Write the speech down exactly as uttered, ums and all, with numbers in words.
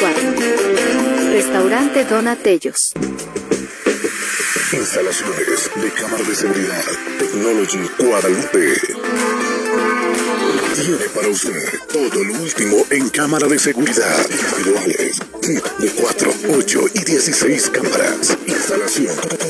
cuatro. Restaurante Donatellos. Instalaciones de cámara de seguridad Technology Guadalupe. Tiene para usted todo lo último en cámara de seguridad individuales, kit de cuatro, ocho y dieciséis cámaras. Instalación